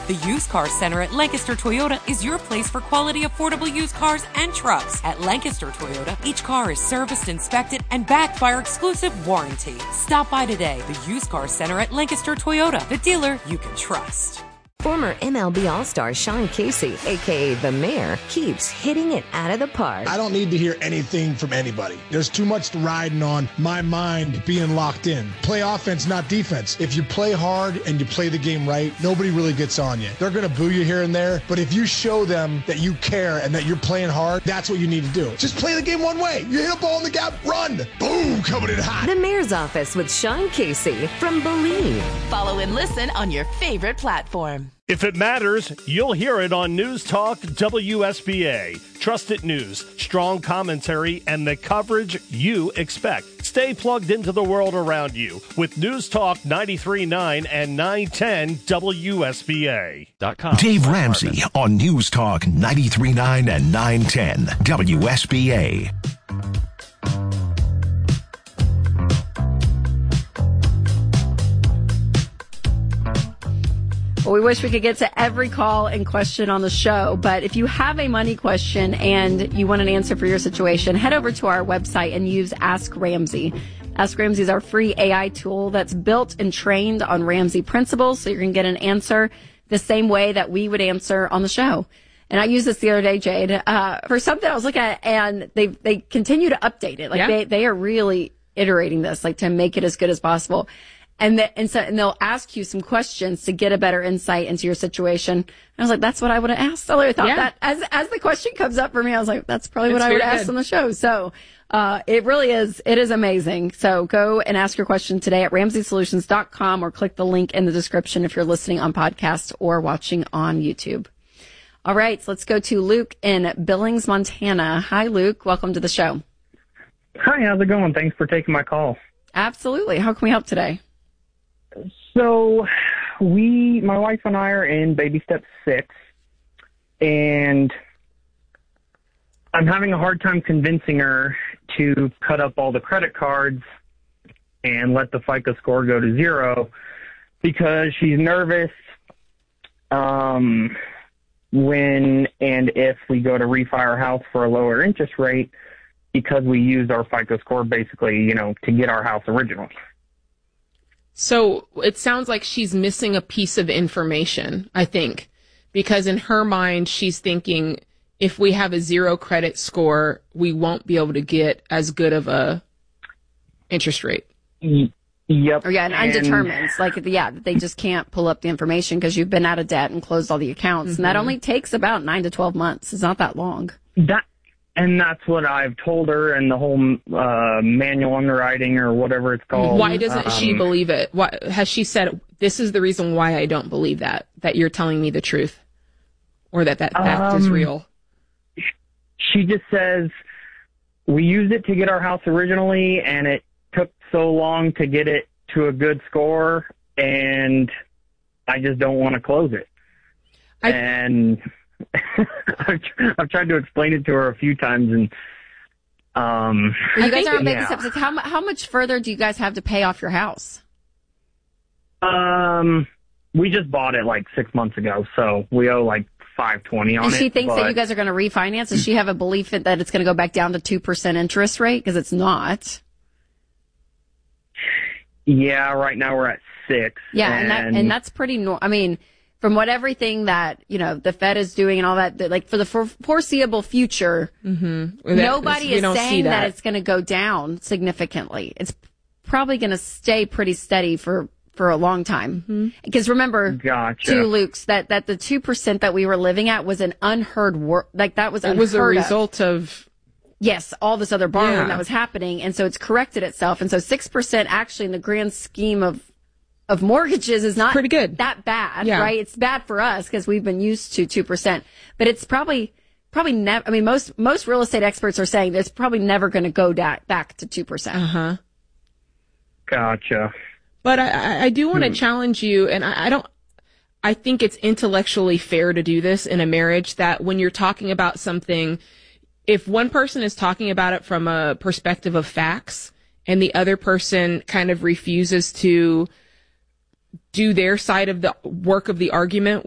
The Used Car Center at Lancaster Toyota is your place for quality, affordable used cars and trucks. At Lancaster Toyota, each car is serviced, inspected, and backed by our exclusive warranty. Stop by today. The Used Car Center at Lancaster Toyota, the dealer you can trust. Former MLB All-Star Sean Casey, a.k.a. The Mayor, keeps hitting it out of the park. I don't need to hear anything from anybody. There's too much riding on my mind being locked in. Play offense, not defense. If you play hard and you play the game right, nobody really gets on you. They're going to boo you here and there, but if you show them that you care and that you're playing hard, that's what you need to do. Just play the game one way. You hit a ball in the gap, run. Boom, coming in hot. The Mayor's Office with Sean Casey from Believe. Follow and listen on your favorite platform. If it matters, you'll hear it on News Talk WSBA. Trusted news, strong commentary, and the coverage you expect. Stay plugged into the world around you with News Talk 93.9 and 910 WSBA.com. Dave Ramsey on News Talk 93.9 and 910 WSBA. Well, we wish we could get to every call and question on the show, but if you have a money question and you want an answer for your situation, head over to our website and use Ask Ramsey. Ask Ramsey is our free AI tool that's built and trained on Ramsey principles, so you can get an answer the same way that we would answer on the show. And I used this the other day, Jade, for something I was looking at, and they continue to update it. Like they are really iterating this, like to make it as good as possible. And they'll ask you some questions to get a better insight into your situation. And I was like, that's what I would have asked. I thought that as the question comes up for me, I was like, that's probably what I would have asked on the show. So, it really is, it is amazing. So go and ask your question today at RamseySolutions.com or click the link in the description if you're listening on podcast or watching on YouTube. All right. So let's go to Luke in Billings, Montana. Hi, Luke. Welcome to the show. Hi, how's it going? Thanks for taking my call. Absolutely. How can we help today? So my wife and I are in baby step 6, and I'm having a hard time convincing her to cut up all the credit cards and let the FICO score go to 0 because she's nervous when and if we go to refi our house for a lower interest rate because we used our FICO score basically, to get our house original. So it sounds like she's missing a piece of information, I think, because in her mind, she's thinking if we have a 0 credit score, we won't be able to get as good of a interest rate. Yep. Or and undetermined. They just can't pull up the information because you've been out of debt and closed all the accounts. Mm-hmm. And that only takes about 9 to 12 months. It's not that long. And that's what I've told her in the whole manual underwriting or whatever it's called. Why doesn't she believe it? What has she said? This is the reason why I don't believe that you're telling me the truth, or that fact is real. She just says we used it to get our house originally, and it took so long to get it to a good score, and I just don't want to close it. I've tried to explain it to her a few times, and you guys are on baby steps. Like how much further do you guys have to pay off your house? We just bought it like 6 months ago, so we owe like $520 on it. And she thinks that you guys are going to refinance. Does she have a belief that it's going to go back down to 2% interest rate? Because it's not. Yeah, right now we're at 6. Yeah, and that's pretty from what everything that, the Fed is doing and all that, like for the foreseeable future, nobody is saying that it's going to go down significantly. It's probably going to stay pretty steady for a long time. Because remember, too, Luke's, that the 2% that we were living at was an unheard that was unheard of. It was a result of... Yes, all this other borrowing that was happening. And so it's corrected itself. And so 6% actually in the grand scheme of mortgages is not pretty good. That bad, right? It's bad for us because we've been used to 2%, but it's probably never. Most real estate experts are saying it's probably never going to go back to 2%. Gotcha. But I do want to challenge you, and I think it's intellectually fair to do this in a marriage, that when you're talking about something, if one person is talking about it from a perspective of facts and the other person kind of refuses to do their side of the work of the argument,